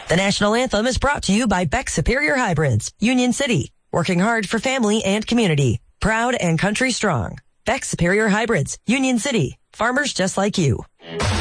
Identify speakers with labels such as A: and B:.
A: The national anthem is brought to you by Beck Superior Hybrids, Union City, working hard for family and community. Proud and country strong. Beck Superior Hybrids, Union City, farmers just like you.